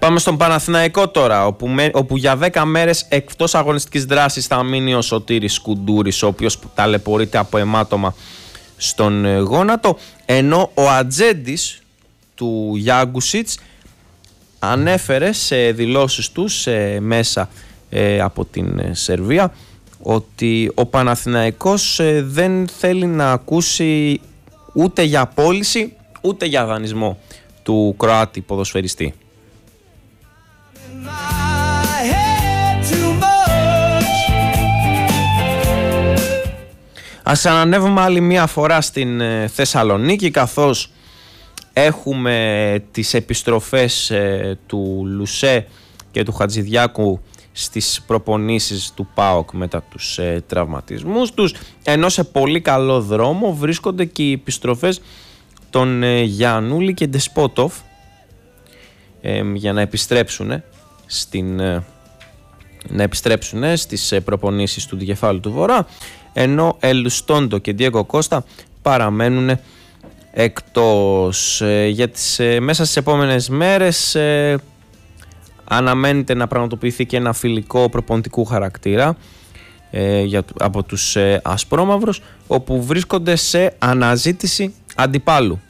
Πάμε στον Παναθηναϊκό τώρα, όπου για 10 μέρες εκτός αγωνιστικής δράσης θα μείνει ο Σωτήρης Σκουντούρης, ο οποίος ταλαιπωρείται από αιμάτωμα στον γόνατο, ενώ ο ατζέντης του Γιάγκουσιτς ανέφερε σε δηλώσεις του μέσα από την Σερβία ότι ο Παναθηναϊκός δεν θέλει να ακούσει ούτε για απόλυση ούτε για δανεισμό του Κροάτη ποδοσφαιριστή. Ας ανανεύουμε άλλη μία φορά στην Θεσσαλονίκη, καθώς έχουμε τις επιστροφές του Λουσέ και του Χατζηδιάκου στις προπονήσεις του ΠΑΟΚ μετά τους τραυματισμούς τους, ενώ σε πολύ καλό δρόμο βρίσκονται και οι επιστροφές των Γιαννούλη και Ντεσπότοφ για να επιστρέψουν στις προπονήσεις του Δικεφάλου του Βορρά, ενώ Ελουστόντο και Ντιέγκο Κώστα παραμένουν εκτός. Μέσα στις επόμενες μέρες αναμένεται να πραγματοποιηθεί και ένα φιλικό προπονητικού χαρακτήρα από τους ασπρόμαυρους, όπου βρίσκονται σε αναζήτηση αντιπάλου.